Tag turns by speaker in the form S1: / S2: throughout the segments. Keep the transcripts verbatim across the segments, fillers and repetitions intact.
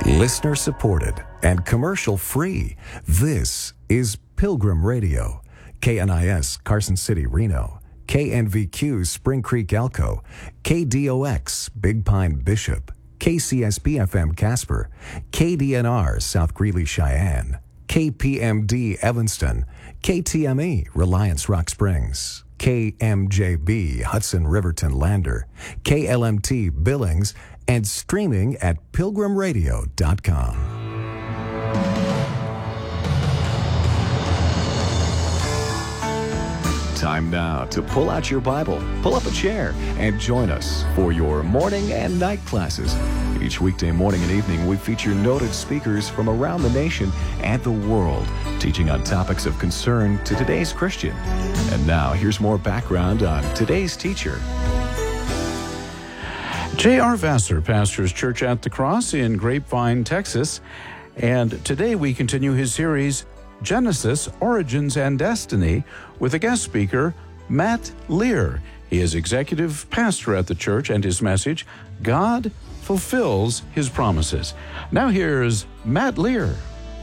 S1: Listener supported and commercial free. This is Pilgrim Radio. K N I S Carson City, Reno. K N V Q Spring Creek, Elko. K D O X Big Pine, Bishop. K C S B F M Casper. K D N R South Greeley, Cheyenne. K P M D Evanston. K T M E Reliance Rock Springs. K M J B Hudson Riverton Lander. K L M T Billings, and streaming at pilgrim radio dot com. Time now to pull out your Bible, pull up a chair, and join us for your morning and night classes. Each weekday morning and evening, we feature noted speakers from around the nation and the world, teaching on topics of concern to today's Christian. And now, here's more background on today's teacher.
S2: J R Vassar pastors Church at the Cross in Grapevine, Texas, and today we continue his series, Genesis, Origins, and Destiny, with a guest speaker, Matt Lear. He is executive pastor at the church, and his message, God Fulfills His Promises. Now here's Matt Lear.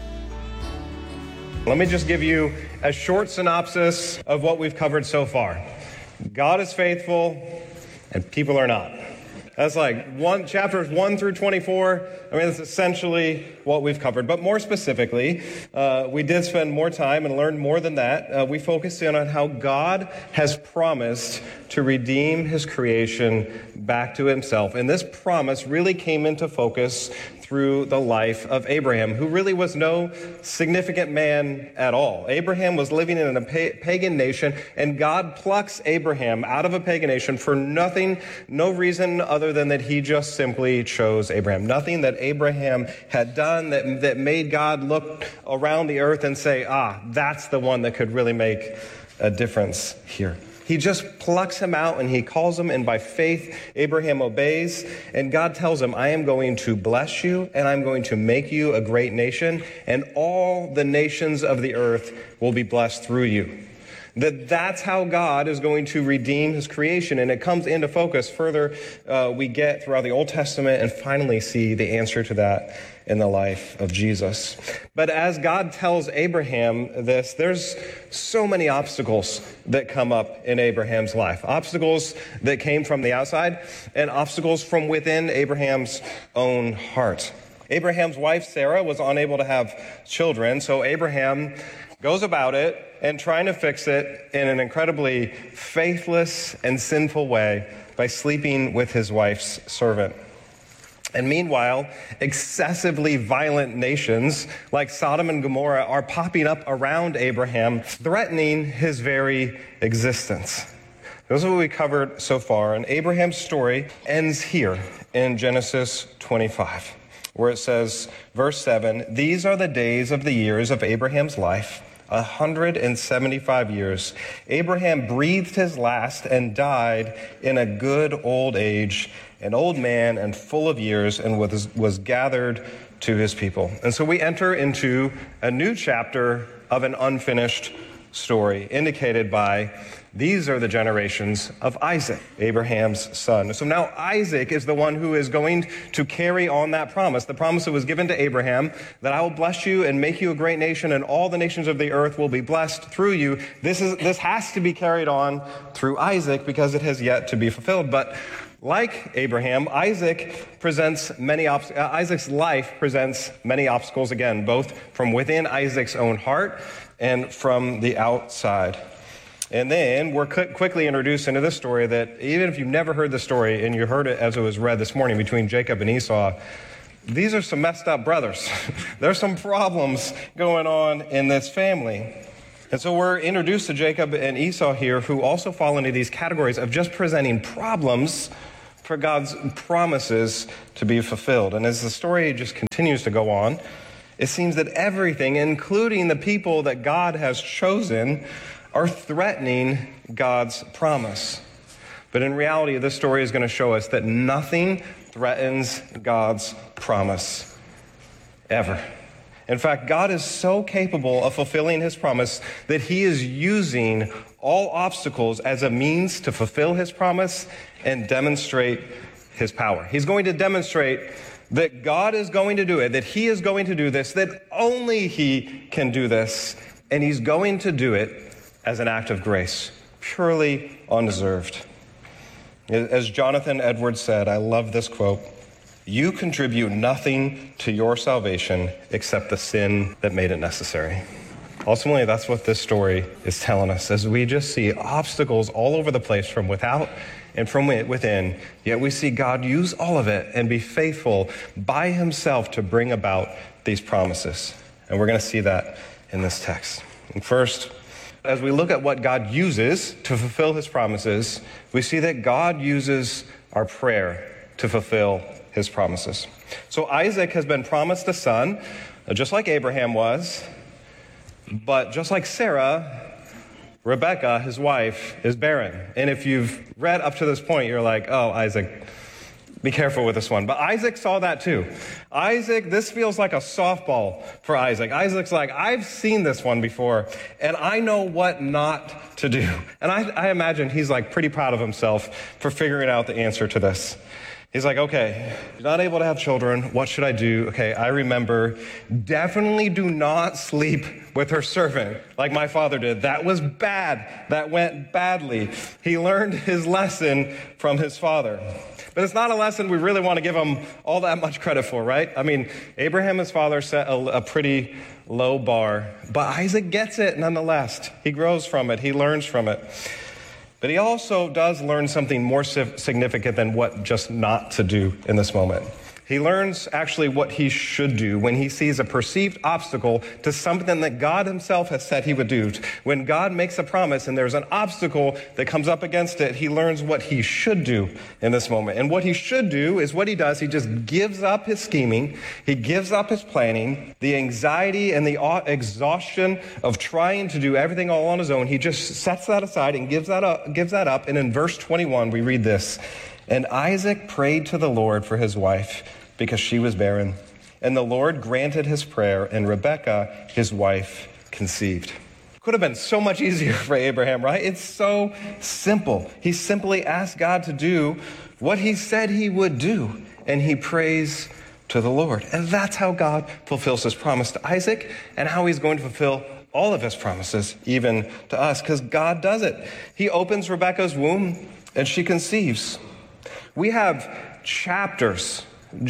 S3: Let me just give you a short synopsis of what we've covered so far. God is faithful, and people are not. That's like one chapters one through twenty-four. I mean, that's essentially what we've covered. But more specifically, uh, we did spend more time and learn more than that. Uh, we focused in on how God has promised to redeem His creation back to Himself. And this promise really came into focus through the life of Abraham, who really was no significant man at all. Abraham was living in a pagan nation, and God plucks Abraham out of a pagan nation for nothing, no reason other than that He just simply chose Abraham. Nothing that Abraham had done that, that made God look around the earth and say, ah, that's the one that could really make a difference here. He just plucks him out and He calls him, and by faith, Abraham obeys, and God tells him, I am going to bless you, and I'm going to make you a great nation, and all the nations of the earth will be blessed through you. That that's how God is going to redeem His creation, and it comes into focus further uh, we get throughout the Old Testament, and finally see the answer to that in the life of Jesus. But as God tells Abraham this, there's so many obstacles that come up in Abraham's life. Obstacles that came from the outside, and obstacles from within Abraham's own heart. Abraham's wife, Sarah, was unable to have children, so Abraham goes about it and trying to fix it in an incredibly faithless and sinful way by sleeping with his wife's servant. And meanwhile, excessively violent nations like Sodom and Gomorrah are popping up around Abraham, threatening his very existence. This is what we covered so far, and Abraham's story ends here in Genesis twenty-five, where it says, verse seven, these are the days of the years of Abraham's life, one hundred seventy-five years. Abraham breathed his last and died in a good old age, an old man and full of years, and was, was gathered to his people. And so we enter into a new chapter of an unfinished story, indicated by these are the generations of Isaac, Abraham's son. So now Isaac is the one who is going to carry on that promise, the promise that was given to Abraham, that I will bless you and make you a great nation, and all the nations of the earth will be blessed through you. This is this has to be carried on through Isaac because it has yet to be fulfilled. But like Abraham, Isaac presents many obst- uh, Isaac's life presents many obstacles again, both from within Isaac's own heart and from the outside. And then we're cu- quickly introduced into this story that even if you've never heard the story and you heard it as it was read this morning between Jacob and Esau, these are some messed up brothers. There's some problems going on in this family. And so we're introduced to Jacob and Esau here, who also fall into these categories of just presenting problems for God's promises to be fulfilled. And as the story just continues to go on, it seems that everything, including the people that God has chosen, are threatening God's promise. But in reality, this story is going to show us that nothing threatens God's promise, ever. In fact, God is so capable of fulfilling His promise that He is using all obstacles as a means to fulfill His promise and demonstrate his power. He's going to demonstrate that God is going to do it, that he is going to do this, that only he can do this, and he's going to do it as an act of grace, purely undeserved. As Jonathan Edwards said, I love this quote, "You contribute nothing to your salvation except the sin that made it necessary." Ultimately, that's what this story is telling us, as we just see obstacles all over the place from without and from within, yet we see God use all of it and be faithful by himself to bring about these promises. And we're going to see that in this text. And first, as we look at what God uses to fulfill his promises, we see that God uses our prayer to fulfill his promises. So Isaac has been promised a son, just like Abraham was, but just like Sarah, Rebecca, his wife, is barren. And if you've read up to this point, you're like, oh, Isaac, be careful with this one. But Isaac saw that too. Isaac, this feels like a softball for Isaac. Isaac's like, I've seen this one before, and I know what not to do. And I, I imagine he's like pretty proud of himself for figuring out the answer to this. He's like, okay, not able to have children. What should I do? Okay, I remember, definitely do not sleep with her servant like my father did. That was bad. That went badly. He learned his lesson from his father. But it's not a lesson we really want to give him all that much credit for, right? I mean, Abraham, his father, set a, a pretty low bar, but Isaac gets it nonetheless. He grows from it. He learns from it. But he also does learn something more significant than what just not to do in this moment. He learns actually what he should do when he sees a perceived obstacle to something that God himself has said he would do. When God makes a promise and there's an obstacle that comes up against it, he learns what he should do in this moment. And what he should do is what he does. He just gives up his scheming. He gives up his planning, the anxiety and the exhaustion of trying to do everything all on his own. He just sets that aside and gives that up, gives that up. And in verse twenty-one, we read this. And Isaac prayed to the Lord for his wife because she was barren. And the Lord granted his prayer, and Rebekah, his wife, conceived. Could have been so much easier for Abraham, right? It's so simple. He simply asked God to do what he said he would do, and he prays to the Lord. And that's how God fulfills his promise to Isaac, and how he's going to fulfill all of his promises, even to us, because God does it. He opens Rebekah's womb, and she conceives. We have chapters.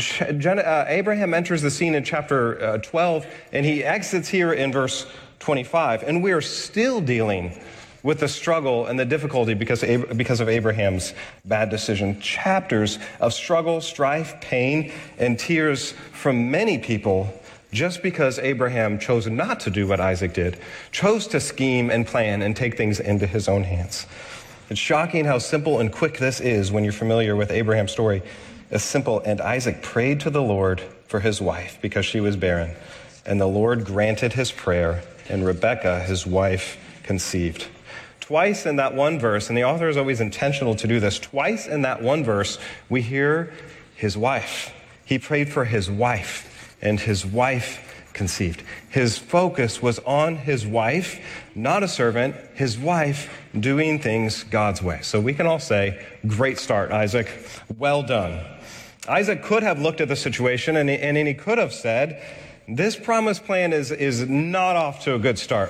S3: Uh, Abraham enters the scene in chapter uh, twelve, and he exits here in verse twenty-five. And we are still dealing with the struggle and the difficulty because, because of Abraham's bad decision. Chapters of struggle, strife, pain, and tears from many people just because Abraham chose not to do what Isaac did, chose to scheme and plan and take things into his own hands. It's shocking how simple and quick this is when you're familiar with Abraham's story. It's simple. And Isaac prayed to the Lord for his wife because she was barren. And the Lord granted his prayer, and Rebekah, his wife, conceived. Twice in that one verse, and the author is always intentional to do this, twice in that one verse, we hear his wife. He prayed for his wife, and his wife conceived. His focus was on his wife, not a servant, his wife doing things God's way. So we can all say, great start, Isaac. Well done. Isaac could have looked at the situation and, and he could have said, this promised plan is, is not off to a good start.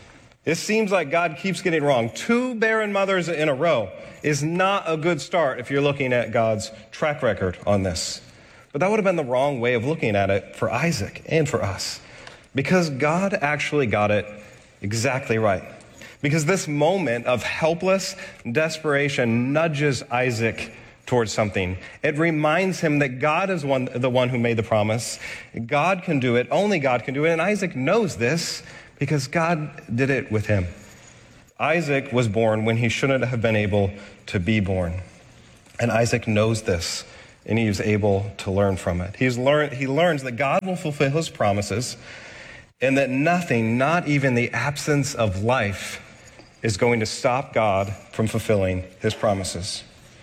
S3: It seems like God keeps getting wrong. Two barren mothers in a row is not a good start if you're looking at God's track record on this. But that would have been the wrong way of looking at it for Isaac and for us, because God actually got it exactly right. Because this moment of helpless desperation nudges Isaac towards something. It reminds him that God is one, the one who made the promise. God can do it. Only God can do it. And Isaac knows this because God did it with him. Isaac was born when he shouldn't have been able to be born. And Isaac knows this, and he is able to learn from it. He's learned, he learns that God will fulfill his promises, and that nothing, not even the absence of life, is going to stop God from fulfilling his promises.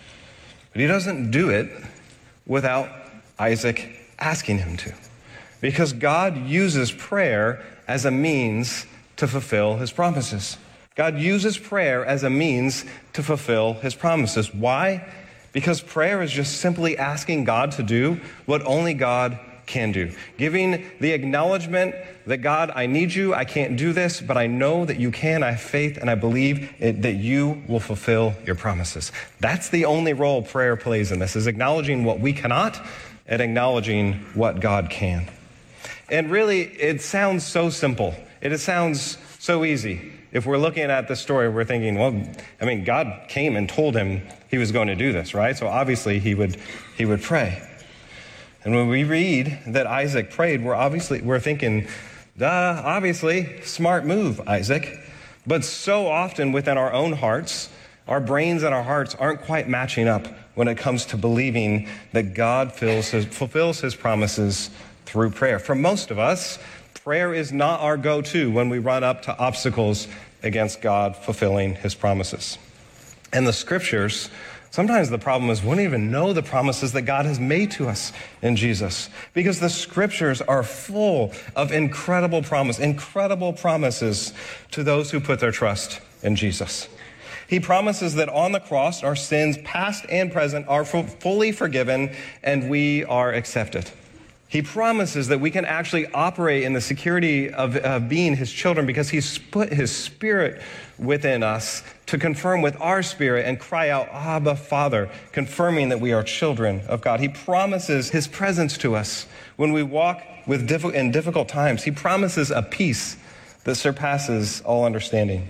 S3: But he doesn't do it without Isaac asking him to, because God uses prayer as a means to fulfill his promises. God uses prayer as a means to fulfill his promises. Why? Because prayer is just simply asking God to do what only God can do. Giving the acknowledgement that, God, I need you, I can't do this, but I know that you can, I have faith, and I believe it, that you will fulfill your promises. That's the only role prayer plays in this, is acknowledging what we cannot and acknowledging what God can. And really, it sounds so simple. It sounds so easy. If we're looking at the story, we're thinking, well, I mean, God came and told him he was going to do this, right? So obviously he would he would pray. And when we read that Isaac prayed, we're obviously we're thinking, duh, obviously, smart move, Isaac. But so often within our own hearts, our brains and our hearts aren't quite matching up when it comes to believing that God fills his, fulfills his promises through prayer. For most of us, prayer is not our go-to when we run up to obstacles against God fulfilling his promises. And the scriptures, sometimes the problem is we don't even know the promises that God has made to us in Jesus, because the scriptures are full of incredible promise, incredible promises to those who put their trust in Jesus. He promises that on the cross, our sins, past and present, are fully forgiven and we are accepted. He promises that we can actually operate in the security of uh, being his children because he's put his spirit within us to confirm with our spirit and cry out, Abba, Father, confirming that we are children of God. He promises his presence to us when we walk with diff- in difficult times. He promises a peace that surpasses all understanding.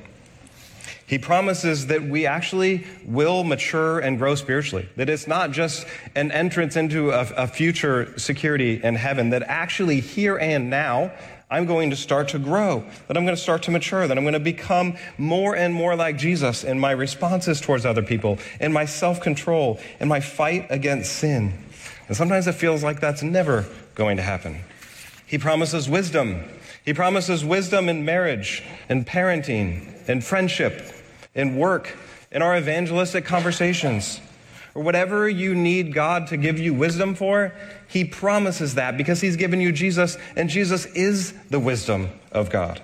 S3: He promises that we actually will mature and grow spiritually, that it's not just an entrance into a, a future security in heaven, that actually here and now, I'm going to start to grow, that I'm going to start to mature, that I'm going to become more and more like Jesus in my responses towards other people, in my self-control, in my fight against sin. And sometimes it feels like that's never going to happen. He promises wisdom. He promises wisdom in marriage, in parenting, in friendship, in work, in our evangelistic conversations, or whatever you need God to give you wisdom for, he promises that because he's given you Jesus, and Jesus is the wisdom of God.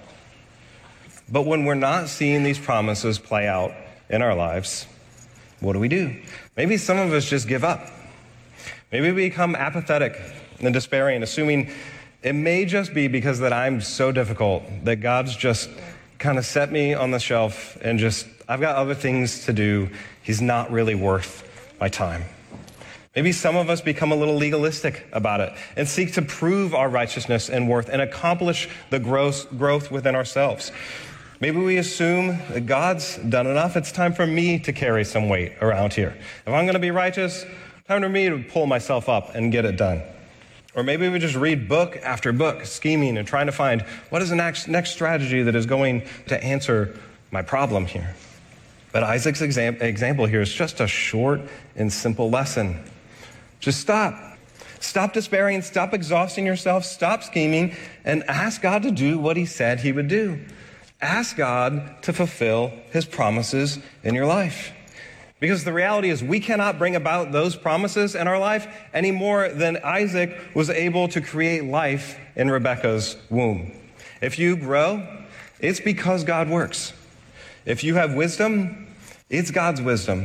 S3: But when we're not seeing these promises play out in our lives, what do we do? Maybe some of us just give up. Maybe we become apathetic and despairing, assuming it may just be because that I'm so difficult that God's just kind of set me on the shelf and just, I've got other things to do. He's not really worth my time. Maybe some of us become a little legalistic about it and seek to prove our righteousness and worth and accomplish the growth, growth within ourselves. Maybe we assume that God's done enough. It's time for me to carry some weight around here. If I'm going to be righteous, time for me to pull myself up and get it done. Or maybe we just read book after book, scheming and trying to find what is the next, next strategy that is going to answer my problem here. But Isaac's exam- example here is just a short and simple lesson. Just stop. Stop despairing, stop exhausting yourself, stop scheming, and ask God to do what he said he would do. Ask God to fulfill his promises in your life. Because the reality is we cannot bring about those promises in our life any more than Isaac was able to create life in Rebekah's womb. If you grow, it's because God works. If you have wisdom, it's God's wisdom.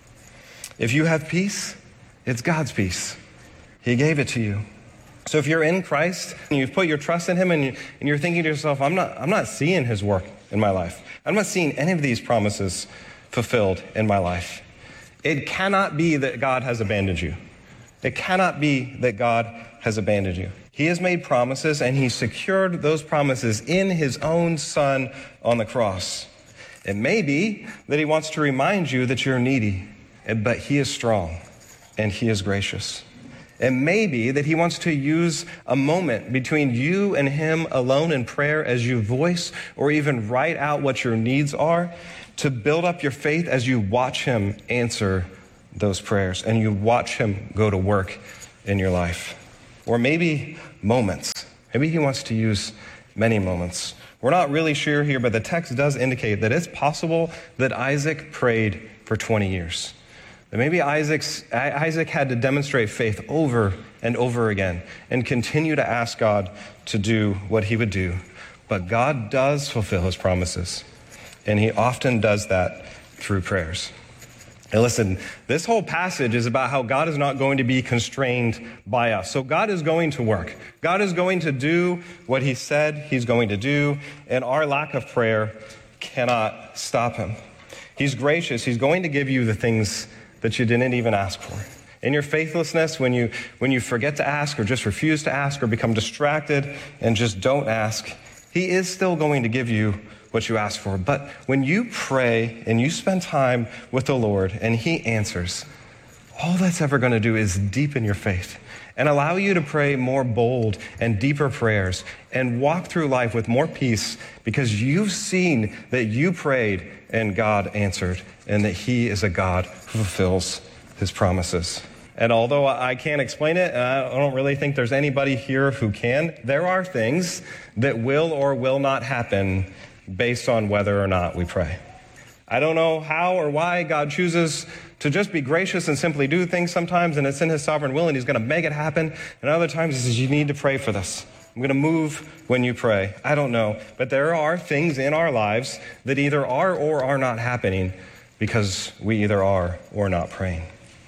S3: If you have peace, it's God's peace. He gave it to you. So if you're in Christ and you've put your trust in him and, you, and you're thinking to yourself, I'm not, I'm not seeing his work in my life. I'm not seeing any of these promises fulfilled in my life. It cannot be that God has abandoned you. It cannot be that God has abandoned you. He has made promises and he secured those promises in his own son on the cross. It may be that he wants to remind you that you're needy, but he is strong and he is gracious. It may be that he wants to use a moment between you and him alone in prayer as you voice or even write out what your needs are to build up your faith as you watch him answer those prayers and you watch him go to work in your life. Or maybe moments. Maybe he wants to use many moments. We're not really sure here, but the text does indicate that it's possible that Isaac prayed for twenty years. That maybe Isaac's, Isaac had to demonstrate faith over and over again and continue to ask God to do what he would do. But God does fulfill his promises, and he often does that through prayers. And listen, this whole passage is about how God is not going to be constrained by us. So God is going to work. God is going to do what he said he's going to do, and our lack of prayer cannot stop him. He's gracious. He's going to give you the things that you didn't even ask for. In your faithlessness, when you when you forget to ask or just refuse to ask or become distracted and just don't ask, he is still going to give you what you ask for. But when you pray and you spend time with the Lord and he answers, all that's ever going to do is deepen your faith and allow you to pray more bold and deeper prayers and walk through life with more peace because you've seen that you prayed and God answered and that he is a God who fulfills his promises. And although I can't explain it, and I don't really think there's anybody here who can, there are things that will or will not happen based on whether or not we pray. I don't know how or why God chooses to just be gracious and simply do things sometimes, and it's in his sovereign will, and he's going to make it happen. And other times he says, you need to pray for this. I'm going to move when you pray. I don't know. But there are things in our lives that either are or are not happening because we either are or not praying.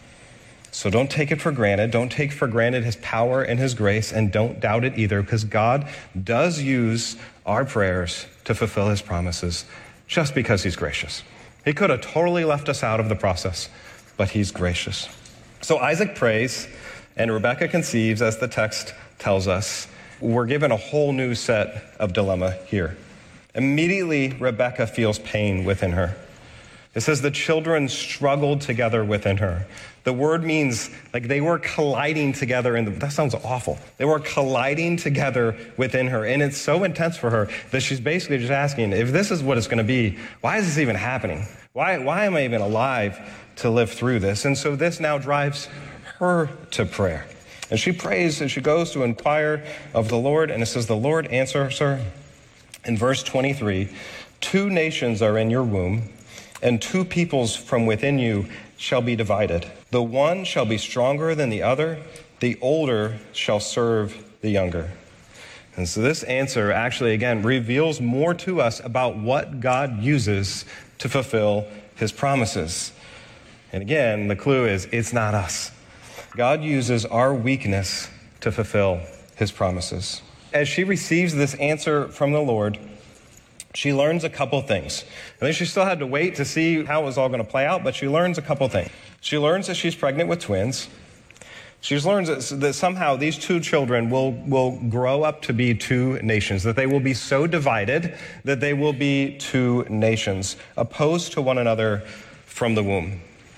S3: So don't take it for granted. Don't take for granted his power and his grace, and don't doubt it either, because God does use our prayers to fulfill his promises just because he's gracious. He could have totally left us out of the process, but he's gracious. So Isaac prays, and Rebekah conceives, as the text tells us. We're given a whole new set of dilemma here. Immediately, Rebekah feels pain within her. It says the children struggled together within her. The word means like they were colliding together. In the, that sounds awful. They were colliding together within her. And it's so intense for her that she's basically just asking, if this is what it's going to be, why is this even happening? Why, why am I even alive to live through this? And so this now drives her to prayer. And she prays and she goes to inquire of the Lord. And it says the Lord answers her in verse twenty-three, two nations are in your womb, and two peoples from within you shall be divided. The one shall be stronger than the other. The older shall serve the younger. And so this answer actually, again, reveals more to us about what God uses to fulfill his promises. And again, the clue is it's not us. God uses our weakness to fulfill his promises. As she receives this answer from the Lord, she learns a couple things. I think she still had to wait to see how it was all going to play out, but she learns a couple things. She learns that she's pregnant with twins. She learns that, that somehow these two children will, will grow up to be two nations, that they will be so divided that they will be two nations, opposed to one another from the womb.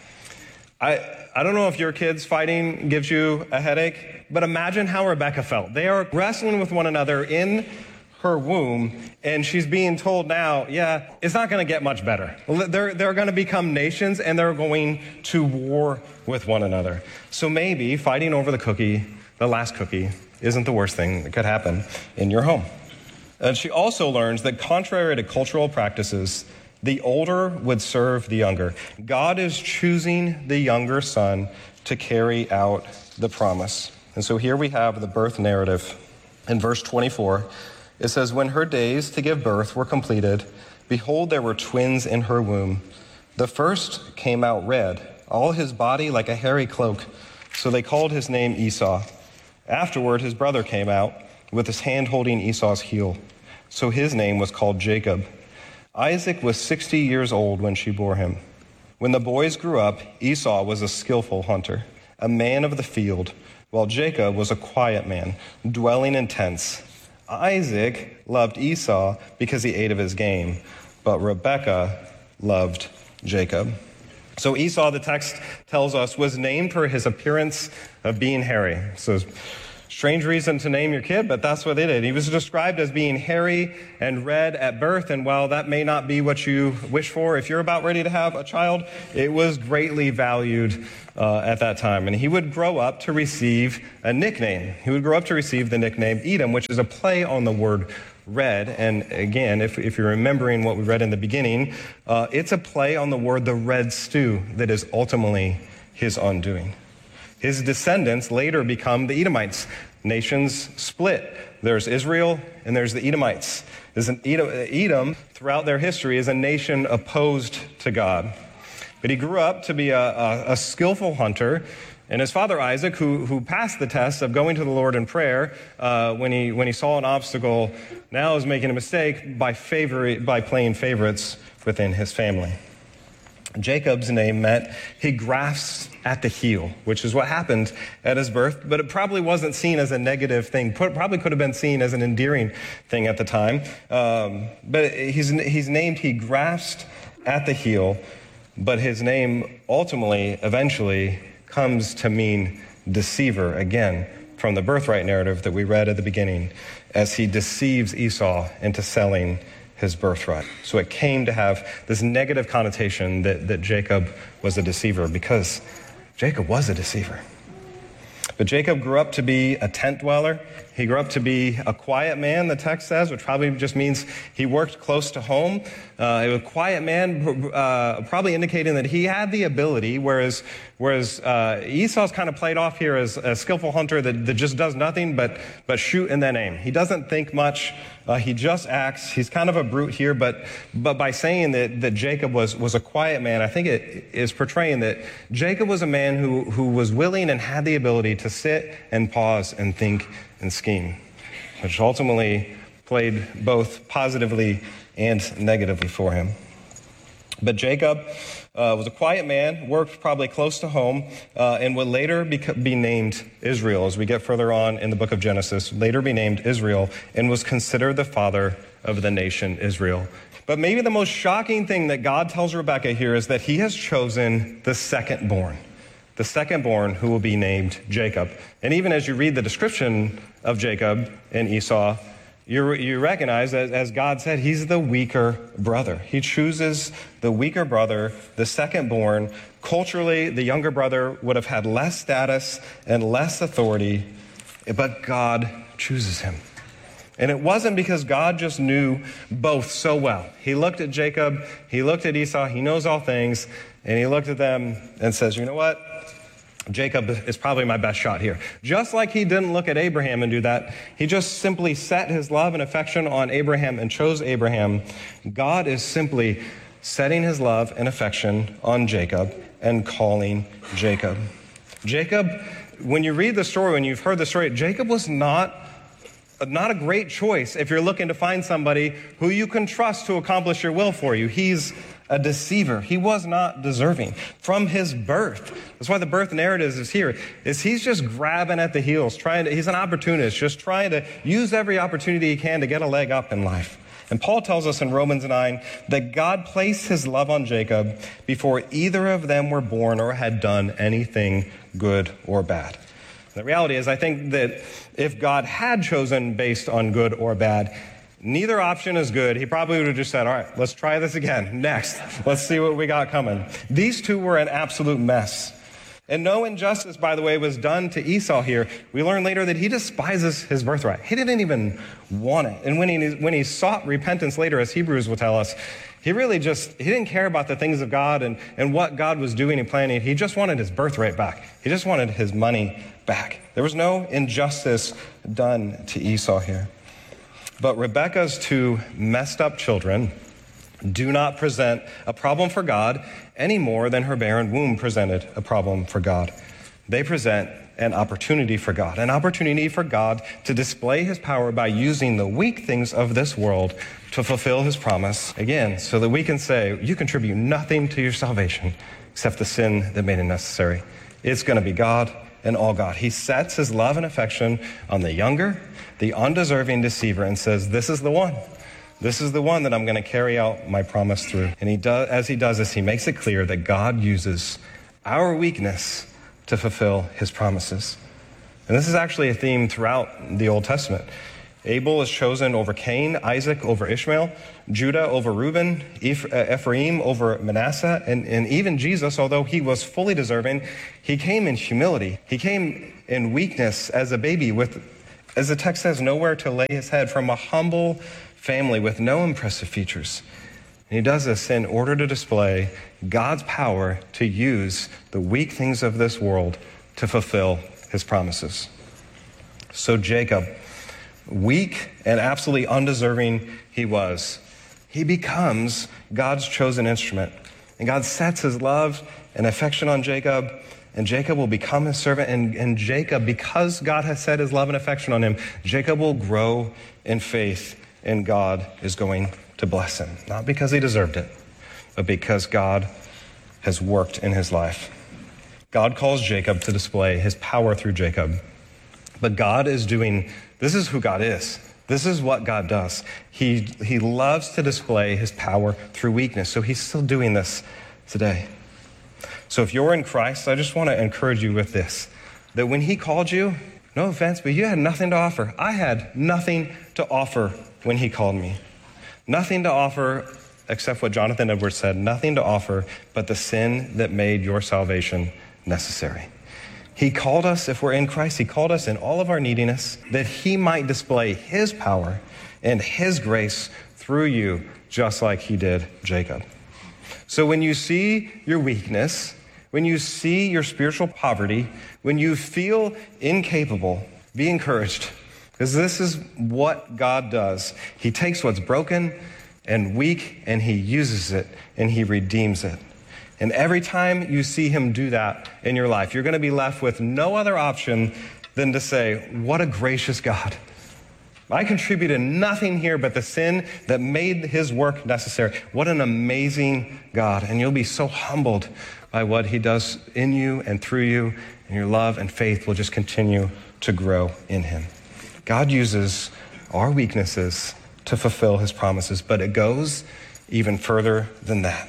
S3: I, I don't know if your kids fighting gives you a headache, but imagine how Rebekah felt. They are wrestling with one another in her womb, and she's being told now, yeah, it's not going to get much better. They're, they're going to become nations, and they're going to war with one another. So maybe fighting over the cookie, the last cookie, isn't the worst thing that could happen in your home. And she also learns that contrary to cultural practices, the older would serve the younger. God is choosing the younger son to carry out the promise. And so here we have the birth narrative in verse twenty-four. It says, when her days to give birth were completed, behold, there were twins in her womb. The first came out red, all his body like a hairy cloak. So they called his name Esau. Afterward, his brother came out with his hand holding Esau's heel. So his name was called Jacob. Isaac was sixty years old when she bore him. When the boys grew up, Esau was a skillful hunter, a man of the field, while Jacob was a quiet man, dwelling in tents. Isaac loved Esau because he ate of his game, but Rebekah loved Jacob. So Esau, the text tells us, was named for his appearance of being hairy. So strange reason to name your kid, but that's what they did. He was described as being hairy and red at birth, and while that may not be what you wish for if you're about ready to have a child, it was greatly valued uh, at that time. And he would grow up to receive a nickname. He would grow up to receive the nickname Edom, which is a play on the word red. And again, if, if you're remembering what we read in the beginning, uh, it's a play on the word the red stew that is ultimately his undoing. His descendants later become the Edomites. Nations split. There's Israel and there's the Edomites. There's an Edom, Edom, throughout their history, is a nation opposed to God. But he grew up to be a, a, a skillful hunter. And his father Isaac, who, who passed the test of going to the Lord in prayer uh, when he when he saw an obstacle, now is making a mistake by favor, by playing favorites within his family. Jacob's name meant he grasps at the heel, which is what happened at his birth, but it probably wasn't seen as a negative thing. Probably could have been seen as an endearing thing at the time. Um, but he's he's named he grasped at the heel, but his name ultimately, eventually, comes to mean deceiver, again, from the birthright narrative that we read at the beginning, as he deceives Esau into selling his birthright. So it came to have this negative connotation that, that Jacob was a deceiver, because Jacob was a deceiver. But Jacob grew up to be a tent dweller. He grew up to be a quiet man, the text says, which probably just means he worked close to home. Uh, he was a quiet man, uh, probably indicating that he had the ability, whereas whereas uh, Esau's kind of played off here as a skillful hunter that, that just does nothing but, but shoot and then aim. He doesn't think much. Uh, he just acts. He's kind of a brute here, but but by saying that, that Jacob was, was a quiet man, I think it is portraying that Jacob was a man who, who was willing and had the ability to sit and pause and think and scheme, which ultimately played both positively and negatively for him. But Jacob uh, was a quiet man, worked probably close to home, uh, and would later be, be named Israel as we get further on in the book of Genesis, later be named Israel, and was considered the father of the nation Israel. But maybe the most shocking thing that God tells Rebekah here is that he has chosen the second-born, the second-born who will be named Jacob. And even as you read the description of Jacob and Esau, You, you recognize that, as God said, he's the weaker brother. He chooses the weaker brother, the second-born. Culturally, the younger brother would have had less status and less authority, but God chooses him. And it wasn't because God just knew both so well. He looked at Jacob, he looked at Esau, he knows all things, and he looked at them and says, you know what? Jacob is probably my best shot here. Just like he didn't look at Abraham and do that, he just simply set his love and affection on Abraham and chose Abraham. God is simply setting his love and affection on Jacob and calling Jacob. Jacob, when you read the story, when you've heard the story, Jacob was not, not a great choice if you're looking to find somebody who you can trust to accomplish your will for you. He's a deceiver. He was not deserving from his birth. That's why the birth narrative is here, is he's just grabbing at the heels, trying to, he's an opportunist, just trying to use every opportunity he can to get a leg up in life. And Paul tells us in Romans nine that God placed his love on Jacob before either of them were born or had done anything good or bad. The reality is, I think that if God had chosen based on good or bad, neither option is good. He probably would have just said, all right, let's try this again. Next, let's see what we got coming. These two were an absolute mess. And no injustice, by the way, was done to Esau here. We learn later that he despises his birthright. He didn't even want it. And when he, when he sought repentance later, as Hebrews will tell us, he really just, he didn't care about the things of God and, and what God was doing and planning. He just wanted his birthright back. He just wanted his money back. There was no injustice done to Esau here. But Rebekah's two messed up children do not present a problem for God any more than her barren womb presented a problem for God. They present an opportunity for God, an opportunity for God to display his power by using the weak things of this world to fulfill his promise, again, so that we can say, you contribute nothing to your salvation except the sin that made it necessary. It's going to be God and all God. He sets his love and affection on the younger, the undeserving deceiver, and says, this is the one. This is the one that I'm going to carry out my promise through. And he does, as he does this, he makes it clear that God uses our weakness to fulfill his promises. And this is actually a theme throughout the Old Testament. Abel is chosen over Cain, Isaac over Ishmael, Judah over Reuben, Ephraim over Manasseh, and, and even Jesus, although he was fully deserving, he came in humility. He came in weakness as a baby with, as the text says, nowhere to lay his head, from a humble family with no impressive features. And he does this in order to display God's power to use the weak things of this world to fulfill his promises. So Jacob, weak and absolutely undeserving he was, he becomes God's chosen instrument. And God sets his love and affection on Jacob, and Jacob will become his servant. And, and Jacob, because God has set his love and affection on him, Jacob will grow in faith, and God is going to bless him. Not because he deserved it, but because God has worked in his life. God calls Jacob to display his power through Jacob. But God is doing, this is who God is. This is what God does. He, he loves to display his power through weakness. So he's still doing this today. So if you're in Christ, I just want to encourage you with this, that when he called you, no offense, but you had nothing to offer. I had nothing to offer when he called me. Nothing to offer except what Jonathan Edwards said, nothing to offer but the sin that made your salvation necessary. He called us, if we're in Christ, he called us in all of our neediness that he might display his power and his grace through you, just like he did Jacob. So when you see your weakness, when you see your spiritual poverty, when you feel incapable, be encouraged, because this is what God does. He takes what's broken and weak, and he uses it, and he redeems it. And every time you see him do that in your life, you're going to be left with no other option than to say, what a gracious God. I contributed nothing here but the sin that made his work necessary. What an amazing God. And you'll be so humbled by what he does in you and through you, and your love and faith will just continue to grow in him. God uses our weaknesses to fulfill his promises, but it goes even further than that.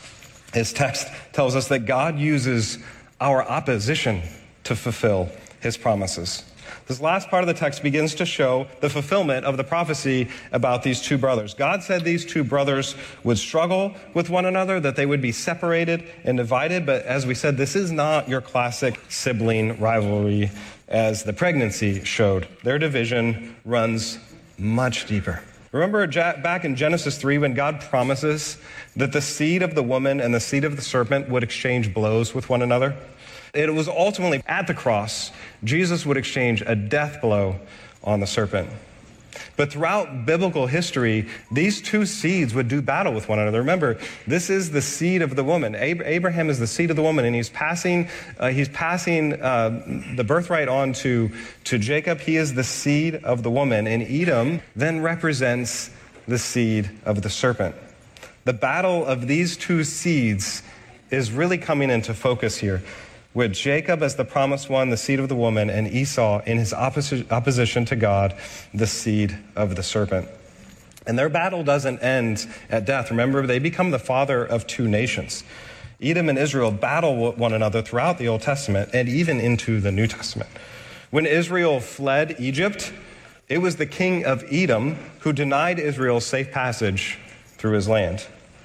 S3: His text tells us that God uses our opposition to fulfill his promises. This last part of the text begins to show the fulfillment of the prophecy about these two brothers. God said these two brothers would struggle with one another, that they would be separated and divided. But as we said, this is not your classic sibling rivalry as the pregnancy showed. Their division runs much deeper. Remember back in Genesis three when God promises that the seed of the woman and the seed of the serpent would exchange blows with one another? It was ultimately at the cross, Jesus would exchange a death blow on the serpent. But throughout biblical history, these two seeds would do battle with one another. Remember, this is the seed of the woman. Abraham is the seed of the woman, and he's passing uh, he's passing uh, the birthright on to, to Jacob. He is the seed of the woman, and Edom then represents the seed of the serpent. The battle of these two seeds is really coming into focus here, with Jacob as the promised one, the seed of the woman, and Esau in his opposi- opposition to God, the seed of the serpent. And their battle doesn't end at death. Remember, they become the father of two nations. Edom and Israel battle one another throughout the Old Testament and even into the New Testament. When Israel fled Egypt, it was the king of Edom who denied Israel safe passage through his land.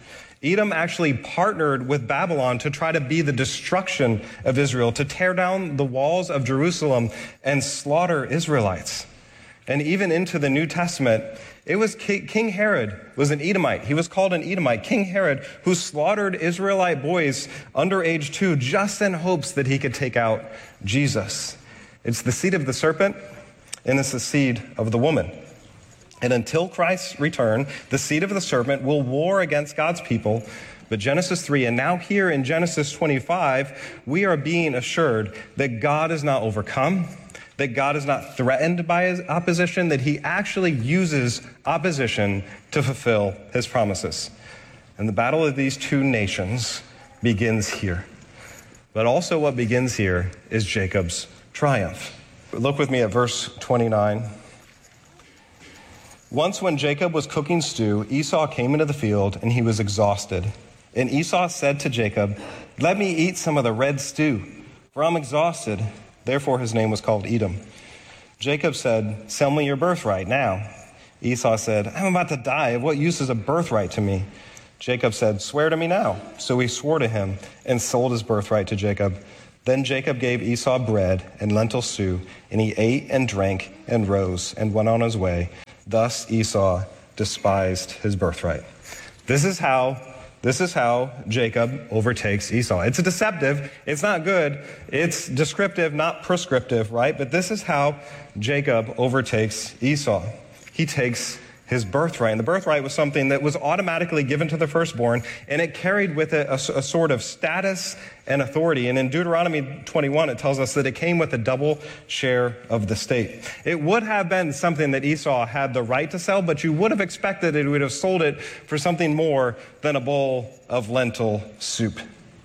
S3: Edom actually partnered with Babylon to try to be the destruction of Israel, to tear down the walls of Jerusalem and slaughter Israelites. And even into the New Testament, it was King Herod was an Edomite. He was called an Edomite. King Herod, who slaughtered Israelite boys under age two just in hopes that he could take out Jesus. It's the seed of the serpent, and it's the seed of the woman. And until Christ's return, the seed of the serpent will war against God's people. But Genesis three, and now here in Genesis twenty-five, we are being assured that God is not overcome, that God is not threatened by his opposition, that he actually uses opposition to fulfill his promises. And the battle of these two nations begins here. But also what begins here is Jacob's triumph. Look with me at verse twenty-nine. Once when Jacob was cooking stew, Esau came into the field, and he was exhausted. And Esau said to Jacob, "Let me eat some of the red stew, for I'm exhausted." Therefore his name was called Edom. Jacob said, "Sell me your birthright now." Esau said, "I'm about to die. Of what use is a birthright to me?" Jacob said, "Swear to me now." So he swore to him and sold his birthright to Jacob. Then Jacob gave Esau bread and lentil stew, and he ate and drank and rose and went on his way. Thus Esau despised his birthright. This is how, this is how Jacob overtakes Esau. It's deceptive. It's not good. It's descriptive, not prescriptive, right? But this is how Jacob overtakes Esau. He takes his birthright. And the birthright was something that was automatically given to the firstborn, and it carried with it a, a sort of status and authority. And in Deuteronomy twenty-one, it tells us that it came with a double share of the state. It would have been something that Esau had the right to sell, but you would have expected that he would have sold it for something more than a bowl of lentil soup.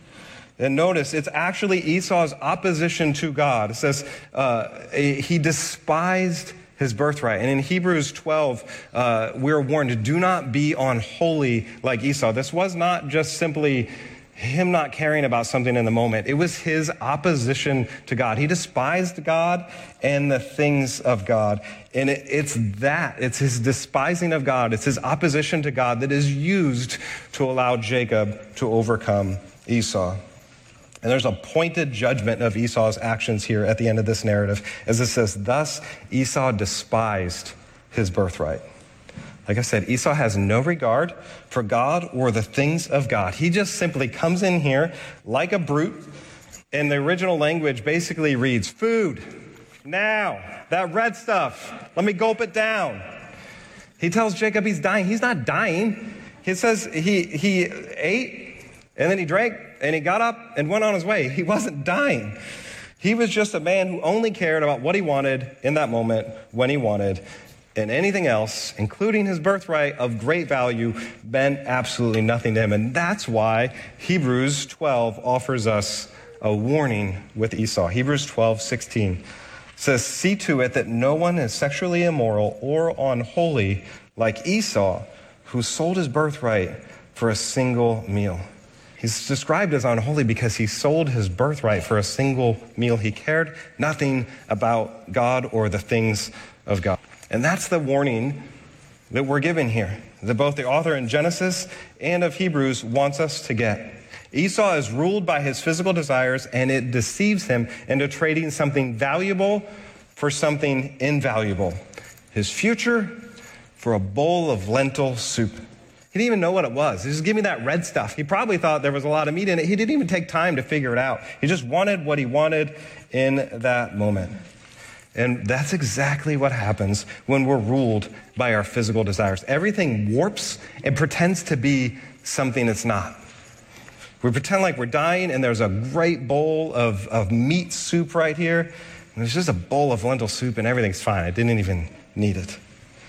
S3: And notice, it's actually Esau's opposition to God. It says uh, he despised his birthright. And in Hebrews twelve, uh, we're warned, do not be unholy like Esau. This was not just simply him not caring about something in the moment. It was his opposition to God. He despised God and the things of God. And it, it's that, it's his despising of God, it's his opposition to God that is used to allow Jacob to overcome Esau. And there's a pointed judgment of Esau's actions here at the end of this narrative, as it says, thus Esau despised his birthright. Like I said, Esau has no regard for God or the things of God. He just simply comes in here like a brute, and the original language basically reads, food, now, that red stuff, let me gulp it down. He tells Jacob he's dying. He's not dying. He says he, he ate, and then he drank, and he got up and went on his way. He wasn't dying. He was just a man who only cared about what he wanted in that moment, when he wanted, and anything else, including his birthright of great value, meant absolutely nothing to him. And that's why Hebrews twelve offers us a warning with Esau. Hebrews twelve sixteen says, see to it that no one is sexually immoral or unholy like Esau, who sold his birthright for a single meal. He's described as unholy because he sold his birthright for a single meal. He cared nothing about God or the things of God. And that's the warning that we're given here, that both the author in Genesis and of Hebrews wants us to get. Esau is ruled by his physical desires, and it deceives him into trading something valuable for something invaluable. His future for a bowl of lentil soup. He didn't even know what it was. He just give me that red stuff. He probably thought there was a lot of meat in it. He didn't even take time to figure it out. He just wanted what he wanted in that moment. And that's exactly what happens when we're ruled by our physical desires. Everything warps and pretends to be something it's not. We pretend like we're dying and there's a great bowl of, of meat soup right here. And there's just a bowl of lentil soup and everything's fine. I didn't even need it.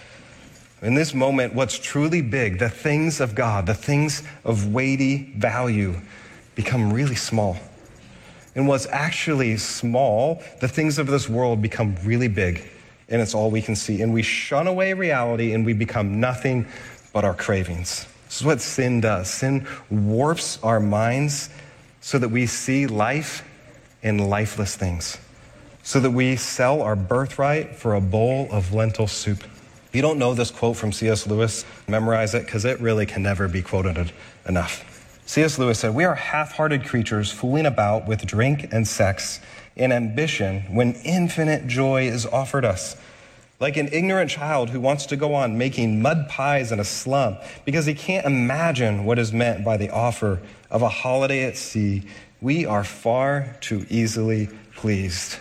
S3: In this moment, what's truly big, the things of God, the things of weighty value, become really small. And what's actually small, the things of this world, become really big, and it's all we can see. And we shun away reality, and we become nothing but our cravings. This is what sin does. Sin warps our minds so that we see life in lifeless things, so that we sell our birthright for a bowl of lentil soup. If you don't know this quote from C S Lewis, memorize it, because it really can never be quoted enough. C S Lewis said, we are half-hearted creatures fooling about with drink and sex and ambition when infinite joy is offered us. Like an ignorant child who wants to go on making mud pies in a slum because he can't imagine what is meant by the offer of a holiday at sea, we are far too easily pleased.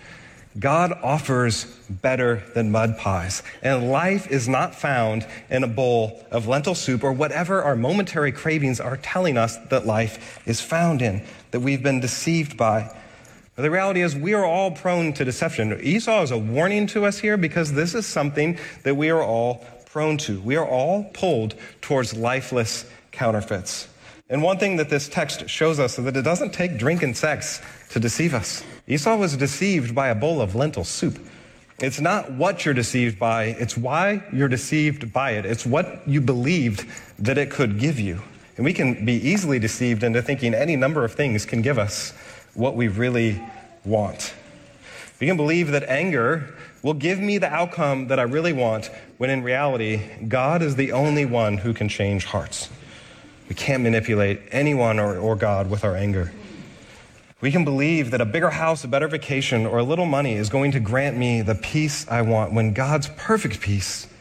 S3: God offers better than mud pies, and life is not found in a bowl of lentil soup or whatever our momentary cravings are telling us that life is found in, that we've been deceived by. But the reality is we are all prone to deception. Esau is a warning to us here because this is something that we are all prone to. We are all pulled towards lifeless counterfeits. And one thing that this text shows us is that it doesn't take drink and sex to deceive us. Esau was deceived by a bowl of lentil soup. It's not what you're deceived by, it's why you're deceived by it. It's what you believed that it could give you. And we can be easily deceived into thinking any number of things can give us what we really want. We can believe that anger will give me the outcome that I really want, when in reality, God is the only one who can change hearts. We can't manipulate anyone or, or God with our anger. We can believe that a bigger house, a better vacation, or a little money is going to grant me the peace I want, when God's perfect peace